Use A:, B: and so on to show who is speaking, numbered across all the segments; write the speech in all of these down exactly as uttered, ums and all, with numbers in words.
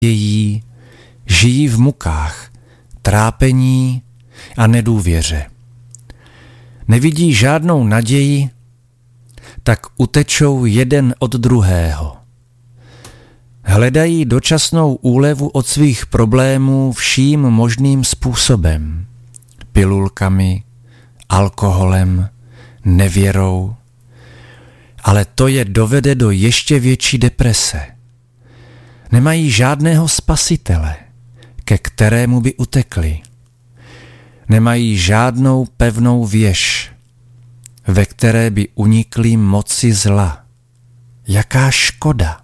A: její, žijí v mukách, trápení a nedůvěře. Nevidí žádnou naději, tak utečou jeden od druhého. Hledají dočasnou úlevu od svých problémů vším možným způsobem. Pilulkami, alkoholem, nevěrou. Ale to je dovede do ještě větší deprese. Nemají žádného spasitele, ke kterému by utekli. Nemají žádnou pevnou věž, ve které by unikli moci zla. Jaká škoda!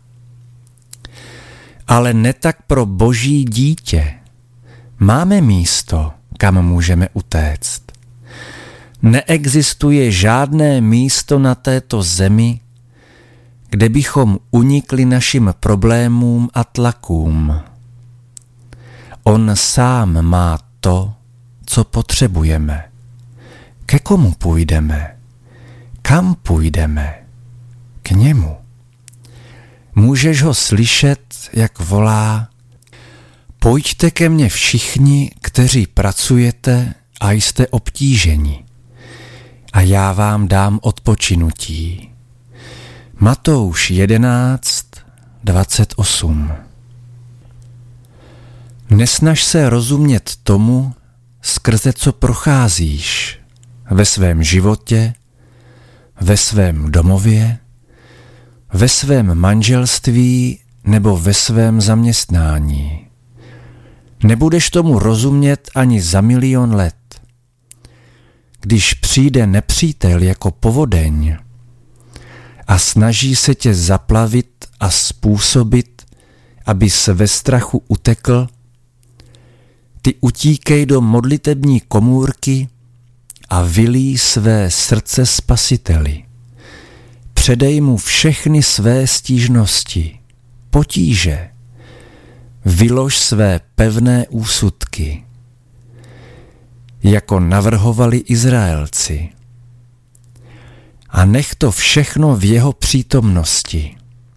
A: Ale ne tak pro Boží dítě. Máme místo, kam můžeme utéct. Neexistuje žádné místo na této zemi, kde bychom unikli našim problémům a tlakům. On sám má to, co potřebujeme. Ke komu půjdeme? Kam půjdeme? K němu. Můžeš ho slyšet, jak volá: pojďte ke mně všichni, kteří pracujete a jste obtíženi, a já vám dám odpočinutí. Matouš jedenáct, dvacet osm. Nesnaž se rozumět tomu, skrze co procházíš ve svém životě, ve svém domově, ve svém manželství nebo ve svém zaměstnání. Nebudeš tomu rozumět ani za milion let. Když přijde nepřítel jako povodeň a snaží se tě zaplavit a způsobit, abys ve strachu utekl, ty utíkej do modlitební komůrky a vylij své srdce Spasiteli. Předej mu všechny své stížnosti, potíže. Vylož své pevné úsudky, jako navrhovali Izraelci. A nech to všechno v jeho přítomnosti.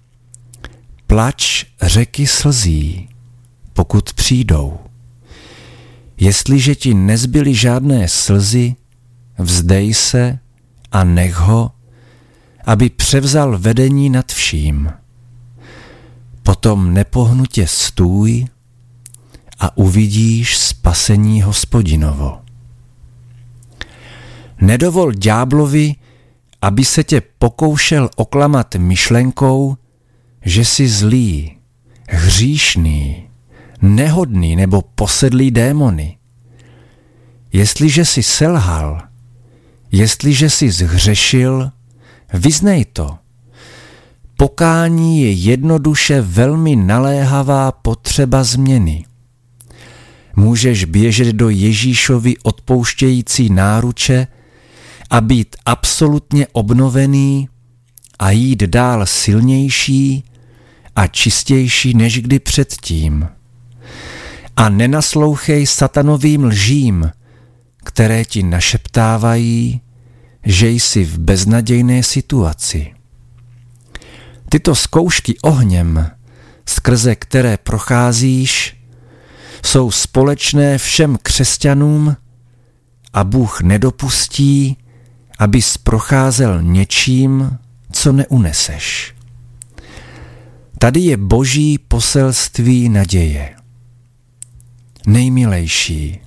A: Plač řeky slzí, pokud přijdou. Jestliže ti nezbyly žádné slzy, vzdej se a nech ho, aby převzal vedení nad vším. Potom nepohnutě stůj a uvidíš spasení Hospodinovo. Nedovol ďáblovi, aby se tě pokoušel oklamat myšlenkou, že jsi zlý, hříšný, nehodný nebo posedlý démony. Jestliže jsi selhal, jestliže jsi zhřešil, vyznej to. Pokání je jednoduše velmi naléhavá potřeba změny. Můžeš běžet do Ježíšovy odpouštějící náruče a být absolutně obnovený a jít dál silnější a čistější než kdy předtím. A nenaslouchej satanovým lžím, které ti našeptávají, že jsi v beznadějné situaci. Tyto zkoušky ohněm, skrze které procházíš, jsou společné všem křesťanům a Bůh nedopustí, abys procházel něčím, co neuneseš. Tady je Boží poselství naděje. Nejmilejší,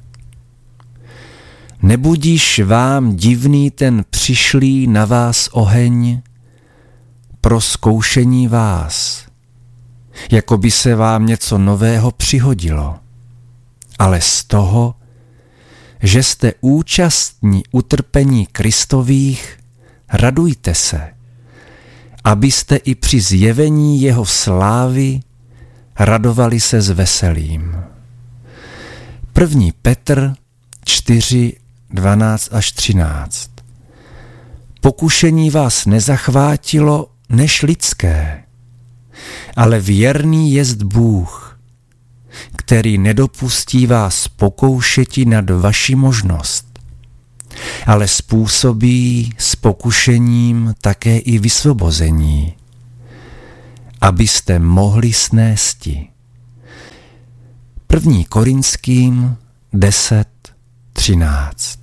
A: nebudíš vám divný ten přišlý na vás oheň pro zkoušení vás, jako by se vám něco nového přihodilo, ale z toho, že jste účastní utrpení Kristových, radujte se, abyste i při zjevení jeho slávy radovali se s veselím. První Petr čtyři, dvanáct až třináct. Pokušení vás nezachvátilo než lidské, ale věrný jest Bůh, který nedopustí vás pokoušeti nad vaši možnost, ale způsobí s pokušením také i vysvobození, abyste mohli snésti. první Korinským deset třináct.